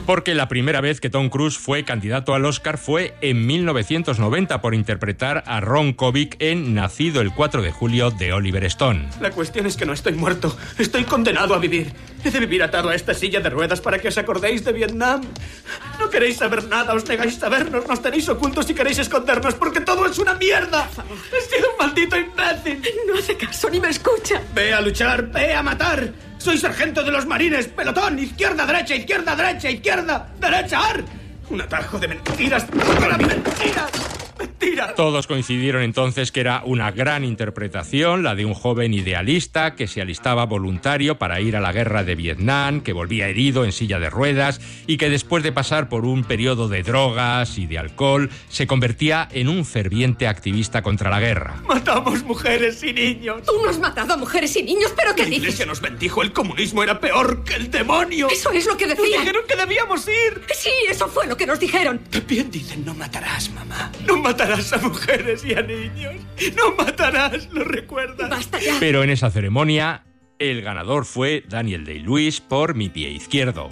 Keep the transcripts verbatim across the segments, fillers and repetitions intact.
Porque la primera vez que Tom Cruise fue candidato al Oscar fue en mil novecientos noventa por interpretar a Ron Kovic en Nacido el cuatro de julio de Oliver Stone. La cuestión es que no estoy muerto, estoy condenado a vivir. He de vivir atado a esta silla de ruedas para que os acordéis de Vietnam. No queréis saber nada, os negáis sabernos, nos tenéis ocultos y queréis escondernos porque todo es una mierda. He sido un maldito imbécil. No hace caso ni me escucha. Ve a luchar, ve a matar. Soy sargento de los marines, pelotón, izquierda, derecha, izquierda, derecha, izquierda, derecha, ar. Un atajo de mentiras, para mentiras. Mentira. Todos coincidieron entonces que era una gran interpretación, la de un joven idealista que se alistaba voluntario para ir a la guerra de Vietnam, que volvía herido en silla de ruedas y que después de pasar por un periodo de drogas y de alcohol se convertía en un ferviente activista contra la guerra. Matamos mujeres y niños. Tú no has matado a mujeres y niños, ¿pero qué dices? La iglesia nos bendijo, el comunismo era peor que el demonio. Eso es lo que decían. Nos dijeron que debíamos ir. Sí, eso fue lo que nos dijeron. También dicen no matarás, mamá. No matarás a mujeres y a niños. No matarás, ¿lo recuerdas? Basta ya. Pero en esa ceremonia, el ganador fue Daniel Day-Lewis por Mi pie izquierdo.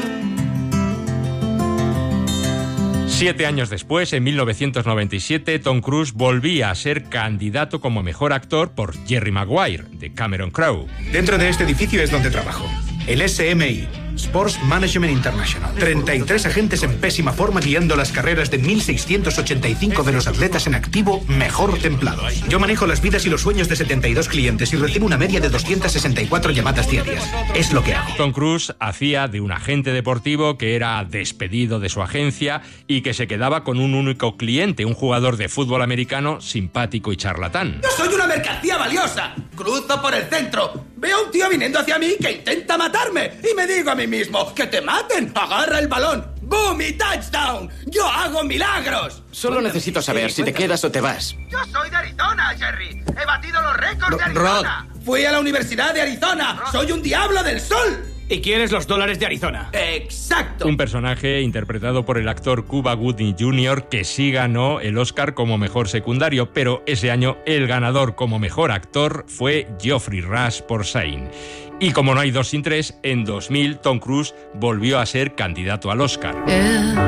Siete años después, en mil novecientos noventa y siete, Tom Cruise volvía a ser candidato como mejor actor por Jerry Maguire, de Cameron Crowe. Dentro de este edificio es donde trabajo. El S M I, Sports Management International. treinta y tres agentes en pésima forma guiando las carreras de mil seiscientos ochenta y cinco de los atletas en activo mejor templados. Yo manejo las vidas y los sueños de setenta y dos clientes y recibo una media de doscientas sesenta y cuatro llamadas diarias. Es lo que hago. Tom Cruise hacía de un agente deportivo que era despedido de su agencia y que se quedaba con un único cliente, un jugador de fútbol americano simpático y charlatán. ¡Yo soy una mercancía valiosa! Cruzo por el centro, veo a un tío viniendo hacia mí que intenta matarme y me digo a mí mismo, ¡que te maten! ¡Agarra el balón! ¡Boom y touchdown! ¡Yo hago milagros! Solo necesito saber si te quedas o te vas. Yo soy de Arizona, Jerry. He batido los récords de Rod. Arizona. Fui a la Universidad de Arizona. Soy un diablo del sol. ¿Y quieres los dólares de Arizona? Exacto. Un personaje interpretado por el actor Cuba Gooding junior que sí ganó el Oscar como mejor secundario, pero ese año el ganador como mejor actor fue Geoffrey Rush por Shane. Y como no hay dos sin tres, en dos mil Tom Cruise volvió a ser candidato al Oscar.